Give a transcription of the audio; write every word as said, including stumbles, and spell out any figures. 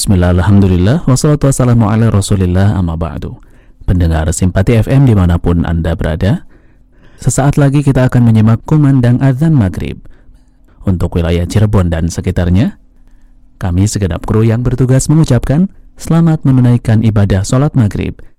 Bismillah, alhamdulillah, wassalatu wassalamu ala rasulillah, amma ba'du. Pendengar Simpati F M dimanapun Anda berada, sesaat lagi kita akan menyimak kumandang azan maghrib. Untuk wilayah Cirebon dan sekitarnya, kami segenap kru yang bertugas mengucapkan selamat menunaikan ibadah sholat maghrib